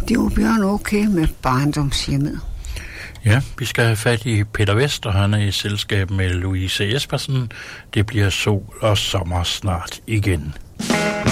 Det var Bjørn okay med barndomshjemmet. Ja, vi skal have fat i Peter Vest, og han er i selskab med Louise Espersen. Det bliver sol og sommer snart igen.